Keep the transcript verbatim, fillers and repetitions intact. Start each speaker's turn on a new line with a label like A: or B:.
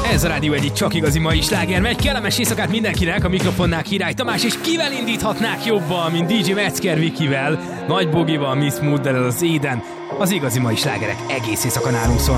A: Ez a Rádió egyik csak igazi mai sláger megy. Kellemes éjszakát mindenkinek, a mikrofonnál Király Tamás, és kivel indíthatnák jobban, mint dé dzsé Metzger Vikivel, Nagy Bogival, Miss Moodel, az Éden. Az igazi mai slágerek egész éjszaka nálunk szól.